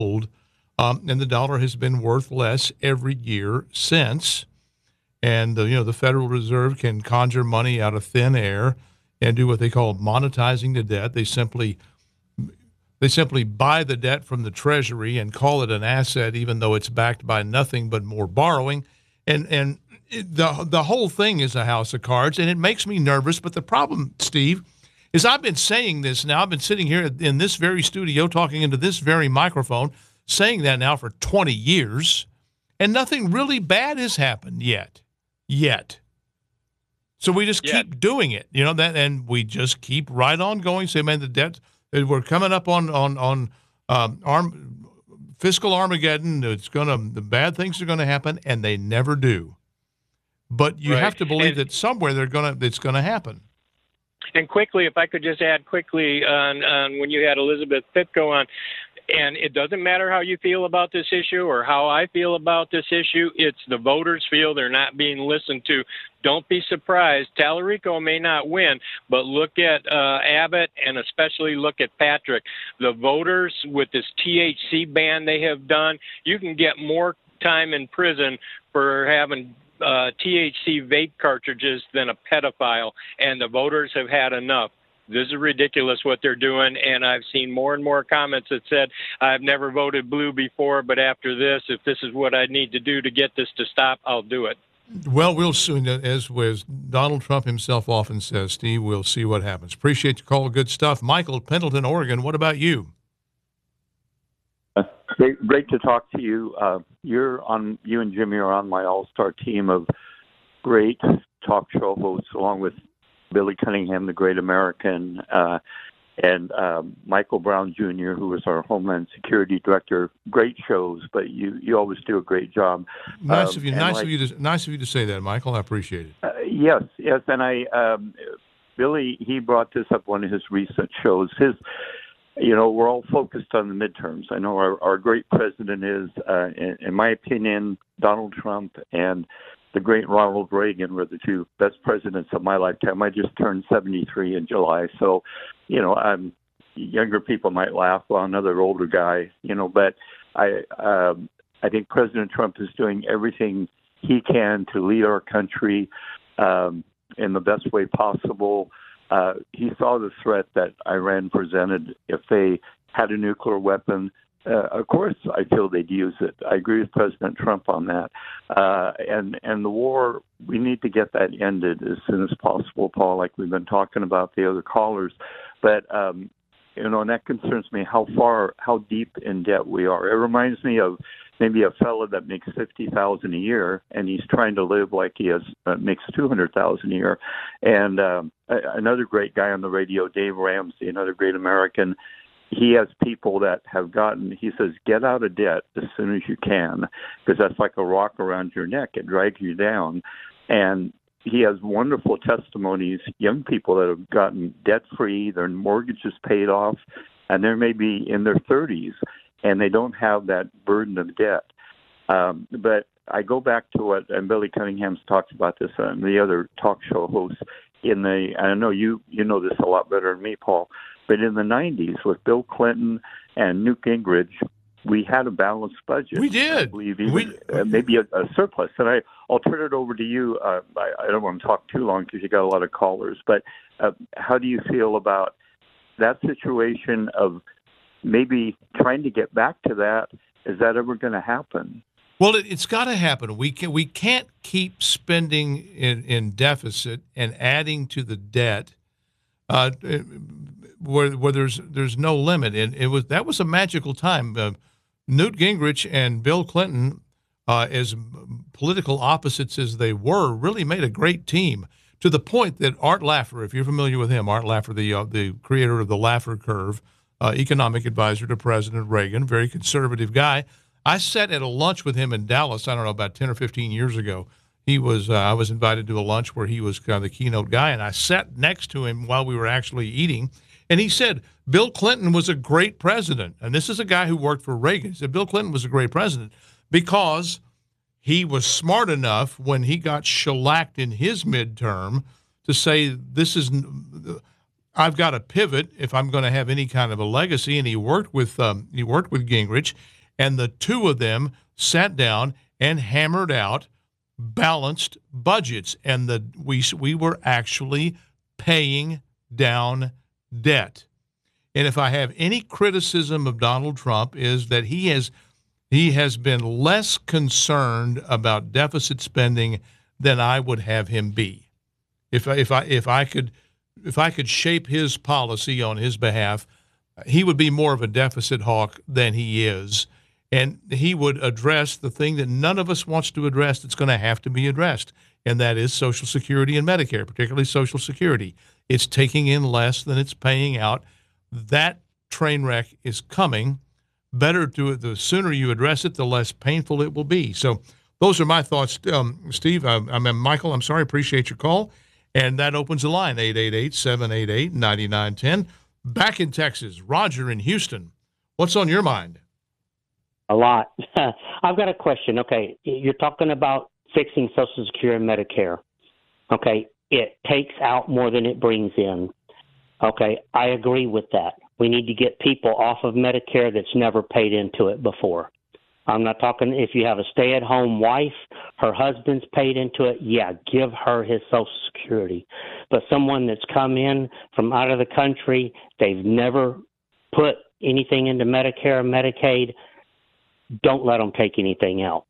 and the dollar has been worth less every year since. And the Federal Reserve can conjure money out of thin air and do what they call monetizing the debt. They simply buy the debt from the Treasury and call it an asset, even though it's backed by nothing but more borrowing. And the whole thing is a house of cards, and it makes me nervous. But the problem, Steve, is I've been saying this now. I've been sitting here in this very studio talking into this very microphone, saying that now for 20 years, and nothing really bad has happened yet. So we just keep doing it, and we just keep right on going. Say, man, the debt, we're coming up on fiscal Armageddon. The bad things are gonna happen, and they never do. But you have to believe that somewhere it's gonna happen. And quickly, if I could just add quickly on when you had Elizabeth Fitko on, and it doesn't matter how you feel about this issue or how I feel about this issue, it's the voters feel they're not being listened to. Don't be surprised. Tallarico may not win, but look at Abbott and especially look at Patrick. The voters, with this THC ban they have done, you can get more time in prison for having THC vape cartridges than a pedophile, and the voters have had enough. This is ridiculous what they're doing, and I've seen more and more comments that said, I've never voted blue before, but after this, if this is what I need to do to get this to stop, I'll do it. Well, we'll soon, as Donald Trump himself often says, Steve, we'll see what happens. Appreciate your call. Good stuff. Michael, Pendleton, Oregon, what about you? Great to talk to you. You and Jimmy are on my all-star team of great talk show hosts, along with Billy Cunningham, the great American, and Michael Brown Jr., who was our Homeland Security Director. Great shows, but you always do a great job. Nice of you to say that, Michael. I appreciate it. Yes, and Billy, he brought this up one of his recent shows. We're all focused on the midterms. I know our great president is, in my opinion, Donald Trump and the great Ronald Reagan were the two best presidents of my lifetime. I just turned 73 in July. So, younger people might laugh, well, another older guy, but I think President Trump is doing everything he can to lead our country in the best way possible. He saw the threat that Iran presented. If they had a nuclear weapon, of course, I feel they'd use it. I agree with President Trump on that. And the war, we need to get that ended as soon as possible, Paul, like we've been talking about the other callers. But, and that concerns me how deep in debt we are. It reminds me of maybe a fellow that makes $50,000 a year, and he's trying to live like he makes $200,000 a year. And another great guy on the radio, Dave Ramsey, another great American, he has people that have he says, get out of debt as soon as you can, because that's like a rock around your neck. It drags you down. And he has wonderful testimonies, young people that have gotten debt-free, their mortgages paid off, and they're maybe in their 30s, and they don't have that burden of debt. But I go back to what, and Billy Cunningham's talked about this and the other talk show hosts, I know you know this a lot better than me, Paul, but in the 90s with Bill Clinton and Newt Gingrich, we had a balanced budget. We did. I believe maybe a surplus. And I'll turn it over to you. I don't want to talk too long because you got a lot of callers. But how do you feel about that situation of maybe trying to get back to that? Is that ever going to happen? Well, it's got to happen. We can't keep spending in deficit and adding to the debt where there's no limit. And that was a magical time. Newt Gingrich and Bill Clinton, as political opposites as they were, really made a great team, to the point that Art Laffer, if you're familiar with him, Art Laffer, the creator of the Laffer Curve, economic advisor to President Reagan, very conservative guy. I sat at a lunch with him in Dallas, I don't know, about 10 or 15 years ago. I was invited to a lunch where he was kind of the keynote guy, and I sat next to him while we were actually eating. And he said, Bill Clinton was a great president. And this is a guy who worked for Reagan. He said, Bill Clinton was a great president because he was smart enough when he got shellacked in his midterm to say, I've got to pivot if I'm going to have any kind of a legacy. And he worked with Gingrich, and the two of them sat down and hammered out balanced budgets, and we were actually paying down debt. And if I have any criticism of Donald Trump, is that he has been less concerned about deficit spending than I would have him be. If I could shape his policy on his behalf, he would be more of a deficit hawk than he is, and he would address the thing that none of us wants to address that's going to have to be addressed, and that is Social Security and Medicare, particularly Social Security. It's taking in less than it's paying out. That train wreck is coming. Better to the sooner you address it, the less painful it will be. So those are my thoughts, Steve. Michael, I'm sorry, appreciate your call. And that opens the line, 888-788-9910. Back in Texas, Roger in Houston. What's on your mind? A lot. I've got a question. Okay, you're talking about fixing Social Security and Medicare. Okay, it takes out more than it brings in. Okay, I agree with that. We need to get people off of Medicare that's never paid into it before. I'm not talking if you have a stay-at-home wife, her husband's paid into it, yeah, give her his Social Security. But someone that's come in from out of the country, they've never put anything into Medicare or Medicaid, don't let them take anything out.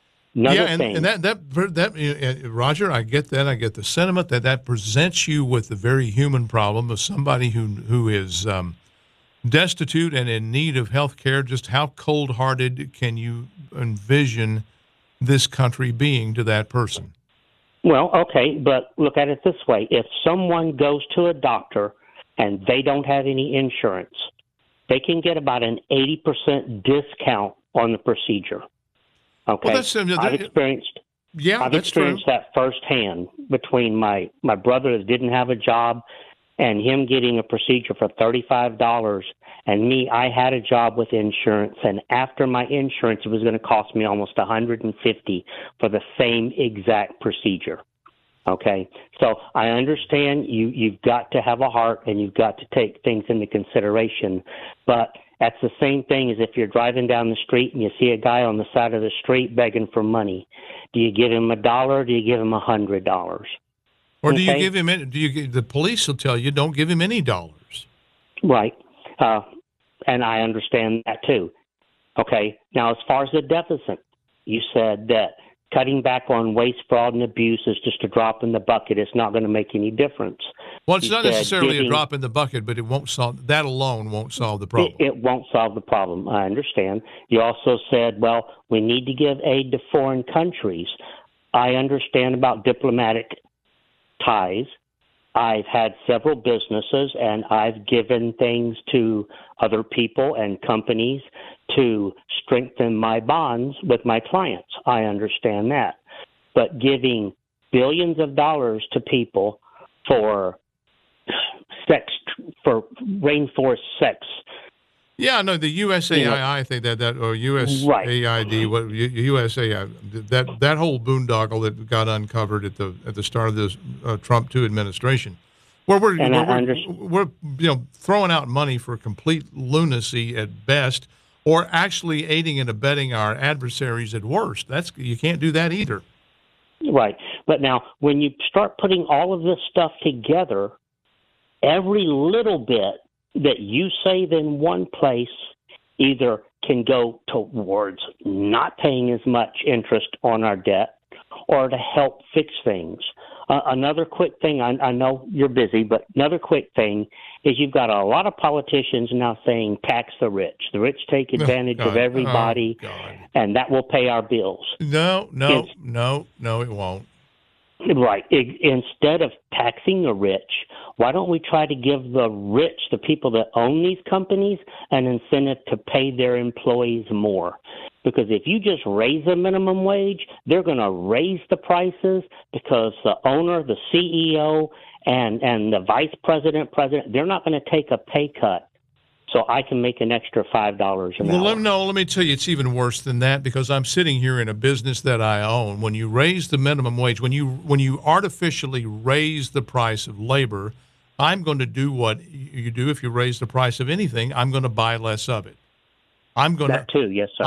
Roger, I get that. I get the sentiment that presents you with the very human problem of somebody who is destitute and in need of health care. Just how cold-hearted can you envision this country being to that person? Well, okay, but look at it this way. If someone goes to a doctor and they don't have any insurance, they can get about an 80% discount on the procedure. Okay, well, I've experienced that firsthand between my brother that didn't have a job and him getting a procedure for $35, and me, I had a job with insurance, and after my insurance, it was going to cost me almost $150 for the same exact procedure. Okay, so I understand you've got to have a heart and you've got to take things into consideration, but that's the same thing as if you're driving down the street and you see a guy on the side of the street begging for money. Do you give him $1 or do you give him $100? Or do you give him? The police will tell you don't give him any dollars. Right, and I understand that too. Okay, now as far as the deficit, you said that cutting back on waste, fraud, and abuse is just a drop in the bucket. It's not going to make any difference. Well, it's not necessarily a drop in the bucket, but it won't solve that alone. Won't solve the problem. It won't solve the problem. I understand. You also said, well, we need to give aid to foreign countries. I understand about diplomatic ties. I've had several businesses, and I've given things to other people and companies to strengthen my bonds with my clients. I understand that. But giving billions of dollars to people for rainforest sex. Yeah, no, the USAID, I think that or USAID, what USAID, that whole boondoggle that got uncovered at the start of this Trump 2 administration, where we're throwing out money for complete lunacy at best, or actually aiding and abetting our adversaries at worst. You can't do that either. Right, but now when you start putting all of this stuff together, every little bit that you save in one place either can go towards not paying as much interest on our debt or to help fix things. Another quick thing, I know you're busy, but another quick thing is you've got a lot of politicians now saying tax the rich. The rich take advantage of everybody, and that will pay our bills. No, it won't. Right. Instead of taxing the rich, why don't we try to give the rich, the people that own these companies, an incentive to pay their employees more? Because if you just raise the minimum wage, they're going to raise the prices because the owner, the CEO, and the vice president, they're not going to take a pay cut so I can make an extra $5 an hour. No, let me tell you, it's even worse than that, because I'm sitting here in a business that I own. When you raise the minimum wage, when you artificially raise the price of labor, I'm going to do what you do if you raise the price of anything. I'm going to buy less of it. I'm going that too, yes, sir.